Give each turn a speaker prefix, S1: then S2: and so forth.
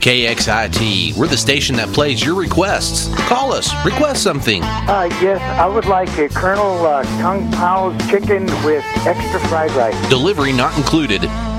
S1: KXIT, we're the station that plays your requests. Call us, request something.
S2: Yes, I would like a Colonel Kung Pao's chicken with extra fried rice.
S1: Delivery not included.